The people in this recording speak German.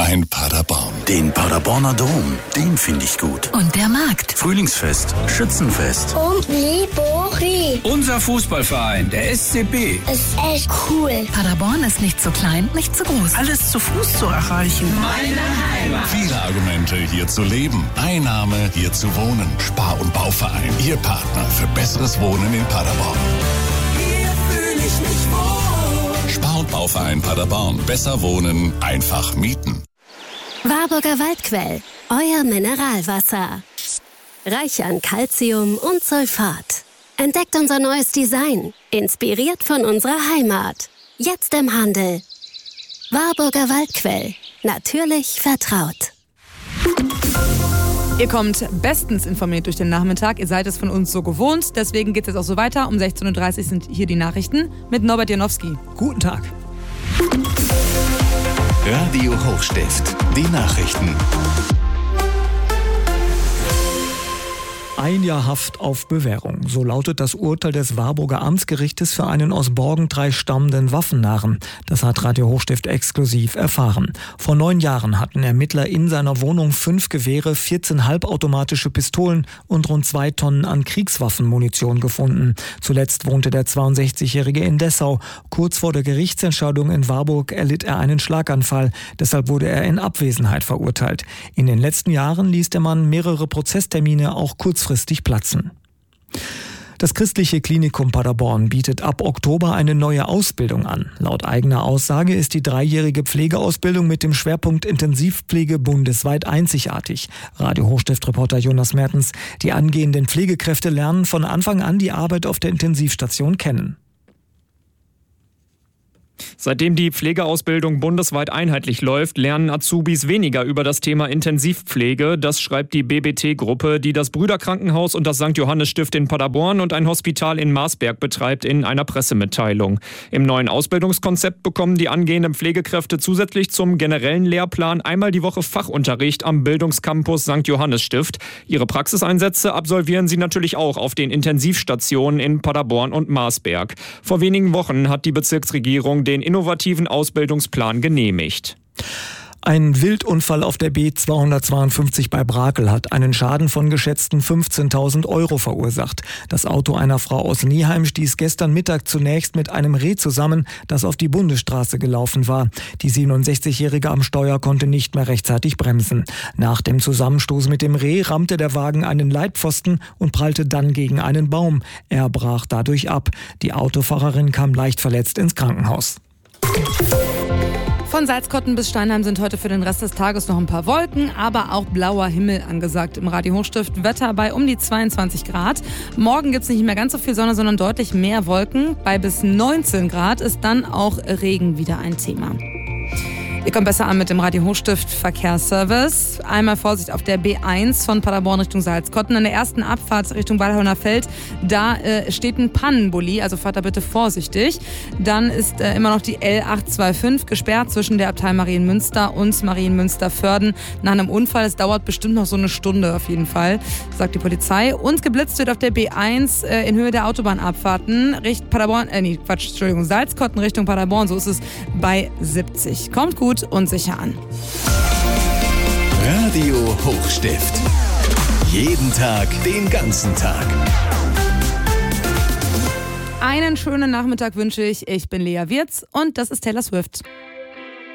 Bauverein Paderborn. Den Paderborner Dom, den finde ich gut. Und der Markt. Frühlingsfest, Schützenfest. Und Libori. Unser Fußballverein, der SCB. Ist echt cool. Paderborn ist nicht zu klein, nicht zu groß. Alles zu Fuß zu erreichen. Meine Heimat. Viele Argumente, hier zu leben. Ein Name, hier zu wohnen. Spar- und Bauverein, Ihr Partner für besseres Wohnen in Paderborn. Hier fühle ich mich wohl. Spar- und Bauverein Paderborn. Besser wohnen, einfach mieten. Warburger Waldquell, euer Mineralwasser. Reich an Calcium und Sulfat. Entdeckt unser neues Design, inspiriert von unserer Heimat. Jetzt im Handel. Warburger Waldquell, natürlich vertraut. Ihr kommt bestens informiert durch den Nachmittag. Ihr seid es von uns so gewohnt. Deswegen geht es jetzt auch so weiter. Um 16.30 Uhr sind hier die Nachrichten mit Norbert Janowski. Guten Tag. Radio Hochstift, die Nachrichten. 1 Jahr Haft auf Bewährung. So lautet das Urteil des Warburger Amtsgerichtes für einen aus Borgentreich stammenden Waffennarren. Das hat Radio Hochstift exklusiv erfahren. Vor 9 Jahren hatten Ermittler in seiner Wohnung 5 Gewehre, 14 halbautomatische Pistolen und rund 2 Tonnen an Kriegswaffenmunition gefunden. Zuletzt wohnte der 62-Jährige in Dessau. Kurz vor der Gerichtsentscheidung in Warburg erlitt er einen Schlaganfall. Deshalb wurde er in Abwesenheit verurteilt. In den letzten Jahren ließ der Mann mehrere Prozesstermine auch kurzfristig platzen. Das Christliche Klinikum Paderborn bietet ab Oktober eine neue Ausbildung an. Laut eigener Aussage ist die 3-jährige Pflegeausbildung mit dem Schwerpunkt Intensivpflege bundesweit einzigartig. Radio Hochstift-Reporter Jonas Mertens: Die angehenden Pflegekräfte lernen von Anfang an die Arbeit auf der Intensivstation kennen. Seitdem die Pflegeausbildung bundesweit einheitlich läuft, lernen Azubis weniger über das Thema Intensivpflege. Das schreibt die BBT-Gruppe, die das Brüderkrankenhaus und das St. Johannes-Stift in Paderborn und ein Hospital in Marsberg betreibt, in einer Pressemitteilung. Im neuen Ausbildungskonzept bekommen die angehenden Pflegekräfte zusätzlich zum generellen Lehrplan einmal die Woche Fachunterricht am Bildungscampus St. Johannes-Stift. Ihre Praxiseinsätze absolvieren sie natürlich auch auf den Intensivstationen in Paderborn und Marsberg. Vor wenigen Wochen hat die Bezirksregierung den innovativen Ausbildungsplan genehmigt. Ein Wildunfall auf der B252 bei Brakel hat einen Schaden von geschätzten 15.000 € verursacht. Das Auto einer Frau aus Nieheim stieß gestern Mittag zunächst mit einem Reh zusammen, das auf die Bundesstraße gelaufen war. Die 67-Jährige am Steuer konnte nicht mehr rechtzeitig bremsen. Nach dem Zusammenstoß mit dem Reh rammte der Wagen einen Leitpfosten und prallte dann gegen einen Baum. Er brach dadurch ab. Die Autofahrerin kam leicht verletzt ins Krankenhaus. Von Salzkotten bis Steinheim sind heute für den Rest des Tages noch ein paar Wolken, aber auch blauer Himmel angesagt im Radio Hochstift. Wetter bei um die 22 Grad. Morgen gibt es nicht mehr ganz so viel Sonne, sondern deutlich mehr Wolken. Bei bis 19 Grad ist dann auch Regen wieder ein Thema. Ihr kommt besser an mit dem Radio Hochstift Verkehrsservice. Einmal Vorsicht auf der B1 von Paderborn Richtung Salzkotten. An der ersten Abfahrt Richtung Waldhauener Feld, da steht ein Pannenbully, also fahrt da bitte vorsichtig. Dann ist immer noch die L825 gesperrt zwischen der Abtei Marienmünster und Marienmünster-Förden nach einem Unfall. Es dauert bestimmt noch so eine Stunde auf jeden Fall, sagt die Polizei. Und geblitzt wird auf der B1 in Höhe der Autobahnabfahrten Salzkotten Richtung Paderborn. So ist es bei 70. Kommt gut und sicher an. Radio Hochstift. Jeden Tag, den ganzen Tag. Einen schönen Nachmittag wünsche ich. Ich bin Lea Wirz und das ist Taylor Swift.